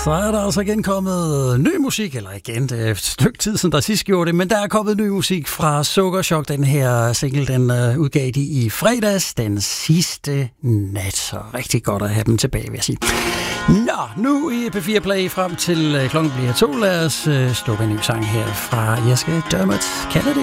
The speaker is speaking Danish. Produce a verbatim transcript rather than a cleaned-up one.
Så er der altså igen kommet ny musik, eller igen, det er et stykke tid siden, der sidst gjorde det, men der er kommet ny musik fra Sukkerchok. Den her single, den uh, udgav de i fredags, den sidste nat. Så rigtig godt at have dem tilbage, vil jeg sige. Nå, nu i P fire Play frem til uh, klokken bliver to. Lad os uh, stå med en ny sang her fra Jerske Dermot Kennedy.